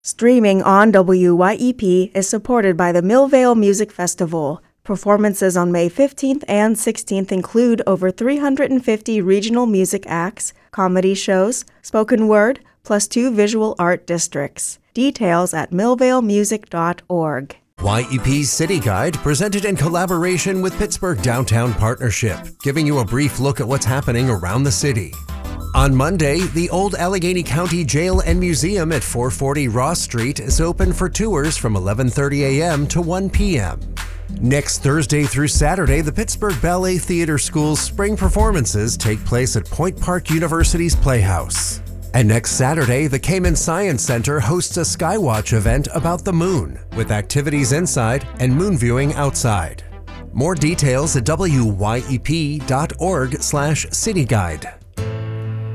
Streaming on WYEP is supported by the Millvale Music Festival. Performances on May 15th and 16th include over 350 regional music acts, comedy shows, spoken word, plus 2 visual art districts. Details at millvalemusic.org. YEP's City Guide, presented in collaboration with Pittsburgh Downtown Partnership, giving you a brief look at what's happening around the city. On Monday, the old Allegheny County Jail and Museum at 440 Ross Street is open for tours from 11:30 a.m. to 1 p.m. Next Thursday through Saturday, the Pittsburgh Ballet Theater School's spring performances take place at Point Park University's Playhouse. And next Saturday, the Cayman Science Center hosts a Skywatch event about the moon, with activities inside and moon viewing outside. More details at wyep.org/cityguide.